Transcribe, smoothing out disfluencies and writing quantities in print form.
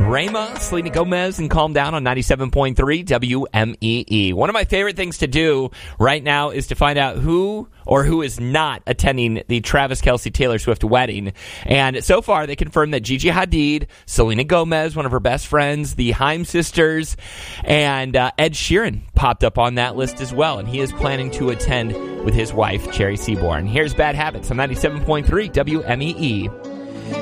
Rema, Selena Gomez, and Calm Down on 97.3 WMEE. One of my favorite things to do right now is to find out who is not attending the Travis Kelce Taylor Swift wedding. And so far, they confirmed that Gigi Hadid, Selena Gomez, one of her best friends, the Haim sisters, and Ed Sheeran popped up on that list as well. And he is planning to attend with his wife, Cherry Seaborn. Here's Bad Habits on 97.3 WMEE.